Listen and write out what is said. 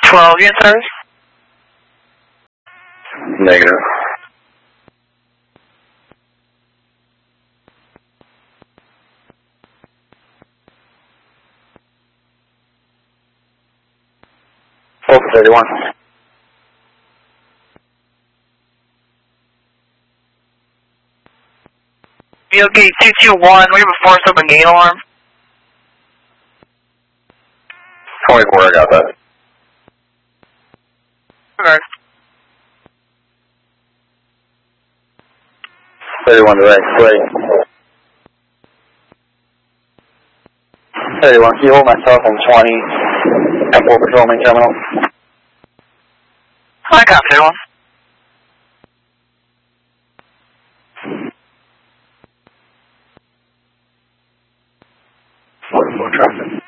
12, unit service? Negative. Focus 31. BOK 221, we have a force open gate alarm. 24, I got that. Okay. 31 direct, wait. 31, can you hold myself on 20 at 4 Patrol Main Terminal? I got 31. More traffic.